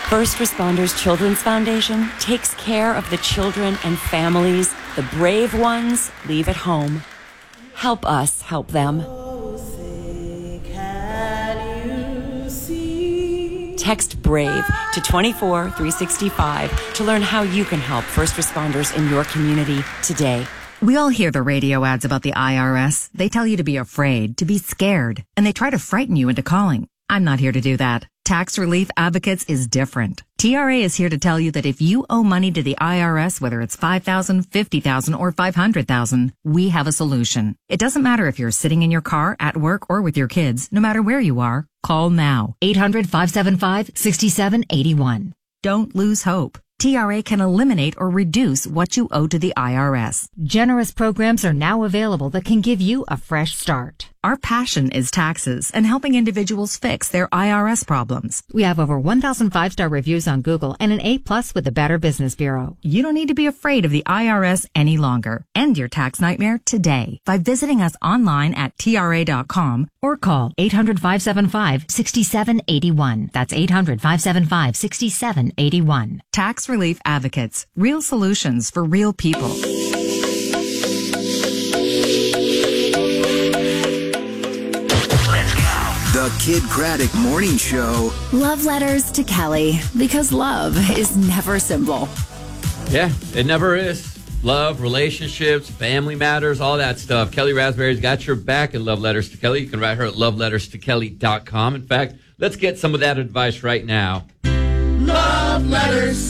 First Responders Children's Foundation takes care of the children and families the brave ones leave at home. Help us help them. Text BRAVE to 24365 to learn how you can help first responders in your community today. We all hear the radio ads about the IRS. They tell you to be afraid, to be scared, and they try to frighten you into calling. I'm not here to do that. Tax Relief Advocates is different. TRA is here to tell you that if you owe money to the IRS, whether it's $5,000, $50,000, or $500,000, we have a solution. It doesn't matter if you're sitting in your car, at work, or with your kids. No matter where you are, call now. 800-575-6781. Don't lose hope. TRA can eliminate or reduce what you owe to the IRS. Generous programs are now available that can give you a fresh start. Our passion is taxes and helping individuals fix their IRS problems. We have over 1,000 5-star reviews on Google and an A+ with the Better Business Bureau. You don't need to be afraid of the IRS any longer. End your tax nightmare today by visiting us online at TRA.com or call 800-575-6781. That's 800-575-6781. Tax Relief Advocates. Real solutions for real people. The Kid Craddock Morning Show. Love letters to Kelly, because love is never simple. Yeah, it never is. Love, relationships, family matters, all that stuff. Kelly Raspberry's got your back in Love Letters to Kelly. You can write her at loveletterstokelly.com. In fact, let's get some of that advice right now. Love letters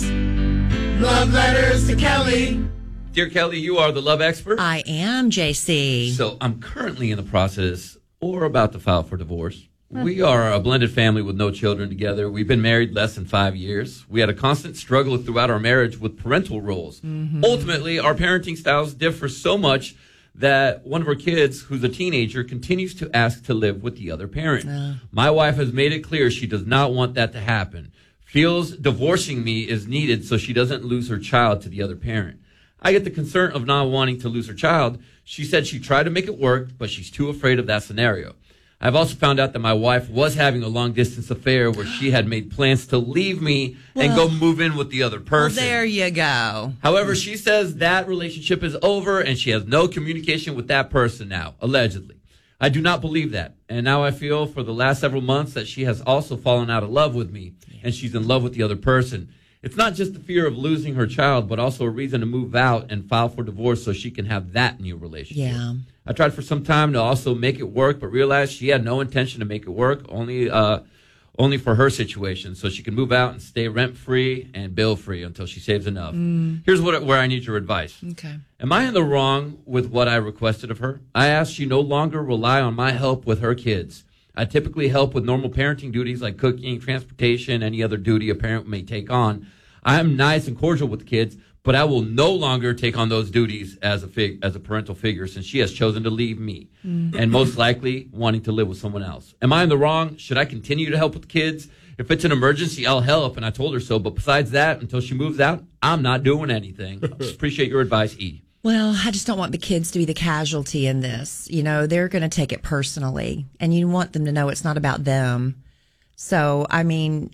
to Kelly. Dear Kelly, you are the love expert. I am, JC. So I'm currently in the process or about to file for divorce. We are a blended family with no children together. We've been married less than 5 years. We had a constant struggle throughout our marriage with parental roles. Mm-hmm. Ultimately, our parenting styles differ so much that one of our kids, who's a teenager, continues to ask to live with the other parent. My wife has made it clear she does not want that to happen. Feels divorcing me is needed so she doesn't lose her child to the other parent. I get the concern of not wanting to lose her child. She said she tried to make it work, but she's too afraid of that scenario. I've also found out that my wife was having a long-distance affair where she had made plans to leave me and go move in with the other person. Well, there you go. However, she says that relationship is over and she has no communication with that person now, allegedly. I do not believe that. And now I feel for the last several months that she has also fallen out of love with me and she's in love with the other person. It's not just the fear of losing her child, but also a reason to move out and file for divorce so she can have that new relationship. Yeah. I tried for some time to also make it work, but realized she had no intention to make it work, only for her situation, so she can move out and stay rent-free and bill-free until she saves enough. Here's where I need your advice. Okay. Am I in the wrong with what I requested of her? I asked she no longer rely on my help with her kids. I typically help with normal parenting duties like cooking, transportation, any other duty a parent may take on. I am nice and cordial with the kids, but I will no longer take on those duties as a parental figure since she has chosen to leave me and most likely wanting to live with someone else. Am I in the wrong? Should I continue to help with the kids? If it's an emergency, I'll help, and I told her so. But besides that, until she moves out, I'm not doing anything. I just appreciate your advice, E. Well, I just don't want the kids to be the casualty in this. You know, they're going to take it personally, and you want them to know it's not about them. So, I mean,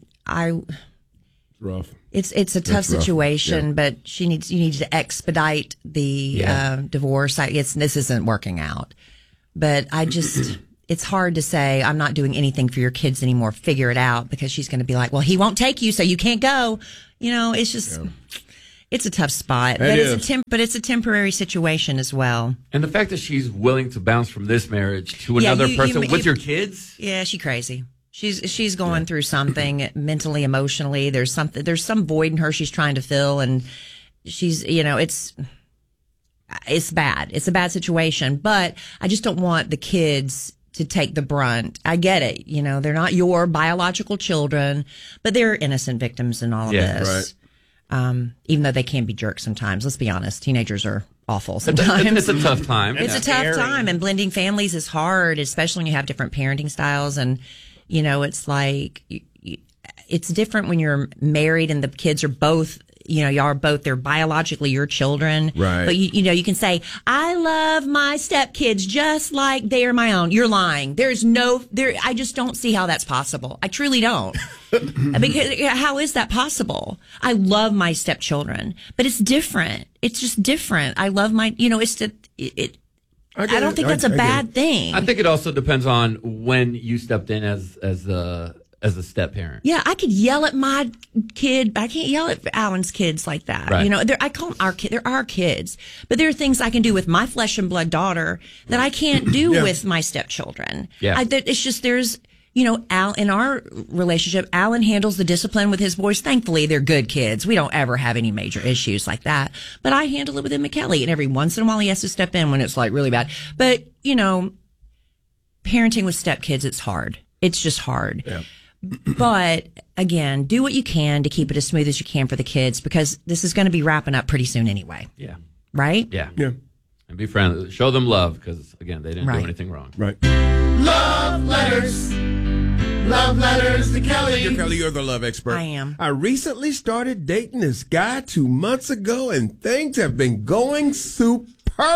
rough. It's a tough situation, yeah. But you need to expedite the divorce. This isn't working out, but I just it's hard to say I'm not doing anything for your kids anymore. Figure it out, because she's going to be like, well, he won't take you, so you can't go. You know, it's just it's a tough spot. But it's a temporary situation as well. And the fact that she's willing to bounce from this marriage to another person with your kids, she's crazy. She's going through something mentally, emotionally. There's some void in her she's trying to fill, and she's, it's bad. It's a bad situation, but I just don't want the kids to take the brunt. I get it. They're not your biological children, but they're innocent victims in all of this. Right. Even though they can be jerks sometimes. Let's be honest. Teenagers are awful sometimes. It's a tough time. It's a tough time, and blending families is hard, especially when you have different parenting styles. And it's like, it's different when you're married and the kids are both, y'all are both, they're biologically your children. Right. But you can say, I love my stepkids just like they are my own. You're lying. I just don't see how that's possible. I truly don't. Because how is that possible? I love my stepchildren, but it's different. It's just different. I love my, I don't think that's a bad thing. I think it also depends on when you stepped in as a step parent. Yeah, I could yell at my kid, but I can't yell at Alan's kids like that. Right. I call them our kids. They're our kids, but there are things I can do with my flesh and blood daughter that I can't do with my stepchildren. Yeah. It's just there's. Al, in our relationship, Alan handles the discipline with his boys. Thankfully, they're good kids. We don't ever have any major issues like that. But I handle it with him and Kelly. And every once in a while, he has to step in when it's like really bad. But, parenting with stepkids, it's hard. It's just hard. Yeah. But again, do what you can to keep it as smooth as you can for the kids, because this is going to be wrapping up pretty soon anyway. Yeah. Right? Yeah. Yeah. And be friendly. Show them love, because, again, they didn't do anything wrong. Right. Love letters. Love letters to Kelly. You're Kelly, you're the love expert. I am. I recently started dating this guy 2 months ago, and things have been going superb.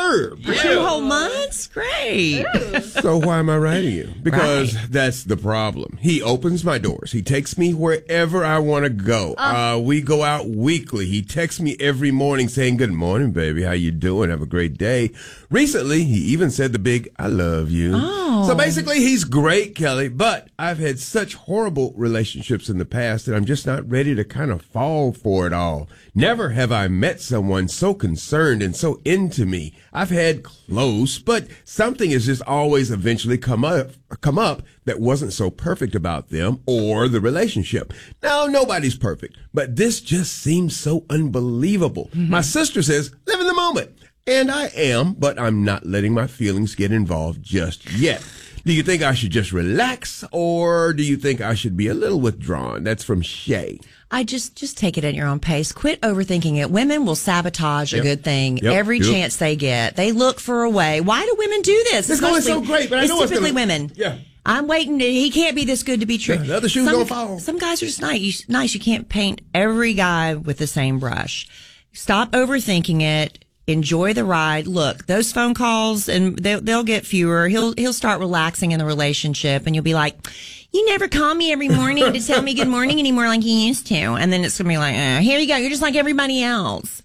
2 whole months? Great. So why am I writing you? Because that's the problem. He opens my doors. He takes me wherever I want to go. We go out weekly. He texts me every morning saying, good morning, baby. How you doing? Have a great day. Recently, he even said the big, I love you. So basically, he's great, Kelly, but I've had such horrible relationships in the past that I'm just not ready to kind of fall for it all. Never have I met someone so concerned and so into me. I've had close, but something has just always eventually come up that wasn't so perfect about them or the relationship. Now, nobody's perfect, but this just seems so unbelievable. My sister says, live in the moment. And I am, but I'm not letting my feelings get involved just yet. Do you think I should just relax, or do you think I should be a little withdrawn? That's from Shay. I just take it at your own pace. Quit overthinking it. Women will sabotage a good thing every chance they get. They look for a way. Why do women do this? It's going so great, but I know it's typically women. Yeah. I'm waiting. He can't be this good to be true. Yeah, the other shoe's gonna fall. Some guys are just nice. You can't paint every guy with the same brush. Stop overthinking it. Enjoy the ride. Look, those phone calls, and they'll get fewer. He'll start relaxing in the relationship, and you'll be like, you never call me every morning to tell me good morning anymore like you used to. And then it's gonna be like, here you go. You're just like everybody else.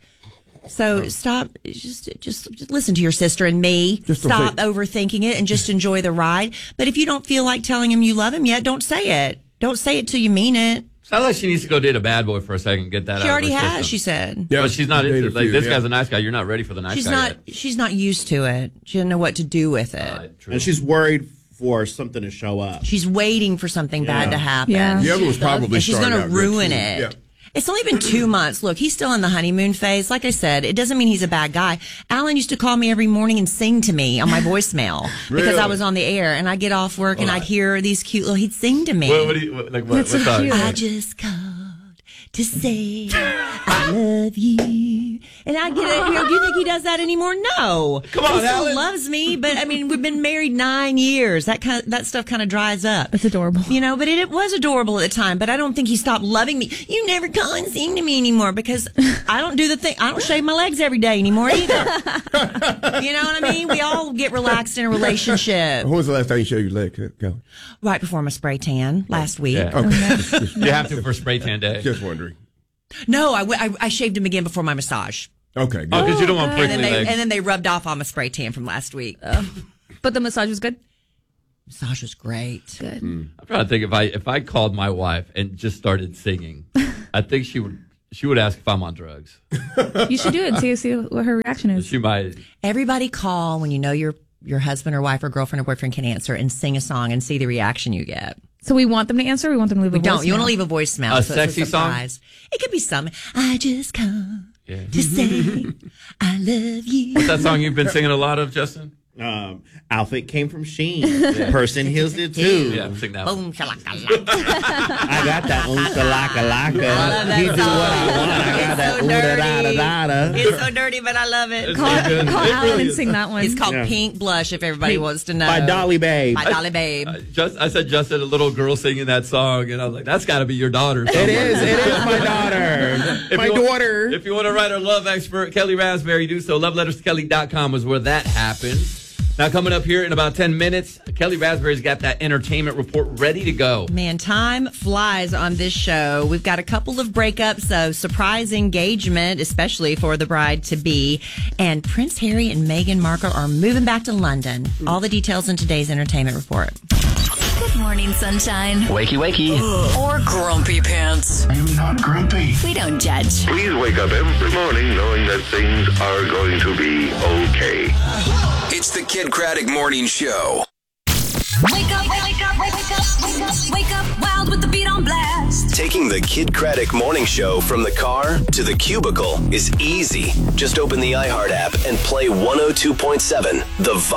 So stop. Just listen to your sister and me. Stop overthinking it and just enjoy the ride. But if you don't feel like telling him you love him yet, don't say it. Don't say it till you mean it. Sounds like she needs to go date a bad boy for a second and get that out of her She already has, system. she said. Yeah, but she's not into it. Like, this guy's a nice guy. You're not ready for the nice guy yet. She's not used to it. She doesn't know what to do with it. And she's worried for something to show up. She's waiting for something bad to happen. Yeah. The other was probably and she's going to starting out good, ruin too. it. Yeah. It's only been 2 months. Look, he's still in the honeymoon phase. Like I said, it doesn't mean he's a bad guy. Alan used to call me every morning and sing to me on my voicemail because I was on the air, and I'd get off work and I'd hear these cute little, he'd sing to me. What song? I just called to say I love you. And I get it. Do you think he does that anymore? No. Come on, he still Alan. loves me, but I mean, we've been married 9 years. That stuff kind of dries up. It's adorable. But it was adorable at the time, but I don't think he stopped loving me. You never call and sing to me anymore because I don't do the thing. I don't shave my legs every day anymore either. You know what I mean? We all get relaxed in a relationship. When was the last time you shaved your leg, Kelly? Right before my spray tan last week. Yeah. Okay. You have to for spray tan day. Just wondering. No, I shaved him again before my massage. Okay, good. Oh, because you don't want prickly legs. And then they rubbed off on my spray tan from last week. But the massage was good? Massage was great. Good. I'm trying to think if I called my wife and just started singing, I think she would ask if I'm on drugs. You should do it and see what her reaction is. She might. Everybody call when you know your husband or wife or girlfriend or boyfriend can answer and sing a song and see the reaction you get. So we want them to answer? Or we want them to leave a voicemail? Don't. You want to leave a voicemail. A so sexy it's a surprise. It could be something. I just come to say I love you. What's that song you've been singing a lot of, Justin? Outfit came from Shein. Person heels did too. Yeah, sing that. Boom, shalaka-laka. I got that laka. He do what I want. I got that dirty. It's so dirty, but I love it. Call Alan and sing that one. It's called Pink Blush, if everybody wants to know. By Dolly Babe. By Dolly Babe. I said just a little girl singing that song, and I was like, that's got to be your daughter. It is my daughter. My daughter. If you want to write our love expert, Kelly Raspberry, do so. LoveLettersToKelly.com is where that happens. Now, coming up here in about 10 minutes, Kelly Raspberry's got that entertainment report ready to go. Man, time flies on this show. We've got a couple of breakups, a surprise engagement, especially for the bride-to-be, and Prince Harry and Meghan Markle are moving back to London. All the details in today's entertainment report. Good morning, sunshine. Wakey, wakey. Or grumpy pants. I am not grumpy. We don't judge. Please wake up every morning knowing that things are going to be okay. It's the Kid Craddock Morning Show. Wake up, wake up, wake up, wake up, wake up, wild with the beat on blast. Taking the Kid Craddock Morning Show from the car to the cubicle is easy. Just open the iHeart app and play 102.7 The